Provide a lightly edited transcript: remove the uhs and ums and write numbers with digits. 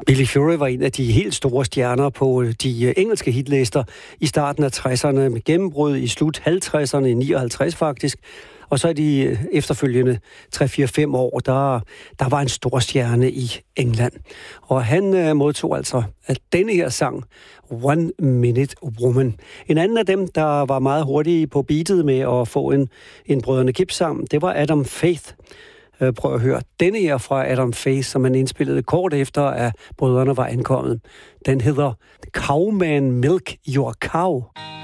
Billy Fury var en af de helt store stjerner på de engelske hitlister i starten af 60'erne, med gennembrud i slut 50'erne, i 59 faktisk. Og så i de efterfølgende 3-4-5 år, der var en stor stjerne i England. Og han modtog altså denne her sang, One Minute Woman. En anden af dem, der var meget hurtige på beatet med at få en Brødrene Gibbs-sang, det var Adam Faith. Prøv at høre denne her fra Adam Faith, som han indspillede kort efter, at brødrene var ankommet. Den hedder Cowman Milk Your Cow.